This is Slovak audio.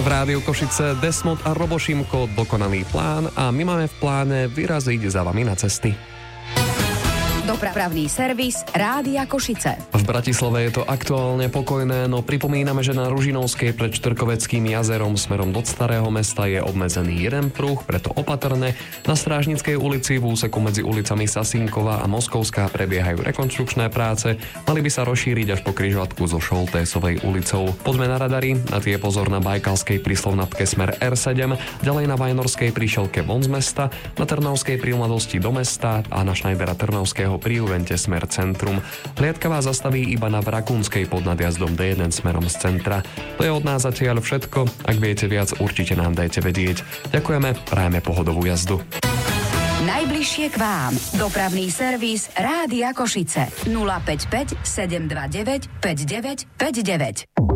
V rádiu Košice Desmod a Robo Šimko, Dokonalý plán, a my máme v pláne vyraziť za vami na cesty. Dopravný servis Rádia Košice. V Bratislave je to aktuálne pokojné, no pripomíname, že na Ružinovskej pred Štvrkoveckým jazerom smerom do Starého Mesta je obmedzený jeden pruh, preto opatrne. Na Strážnickej ulici v úseku medzi ulicami Sasinkova a Moskovská prebiehajú rekonštrukčné práce, mali by sa rozšíriť až po križovatku so Šoltésovej ulicou. Poďme na radary, na tie pozor na Bajkalskej pri Slovnatke smer R7, ďalej na Vajnorskej pri Šelke von z mesta, na Trnavskej pri Mladosti do mesta a na Šnajdera Trnavského pri Juvente smer centrum. Hliadka vás zastaví iba na Vrakúnskej pod nadjazdom D1 smerom z centra. To je od nás zatiaľ všetko. Ak viete viac, určite nám dajte vedieť. Ďakujeme, prajeme pohodovú jazdu. Najbližšie k vám. Dopravný servis Rádia Košice. 055 729 5959.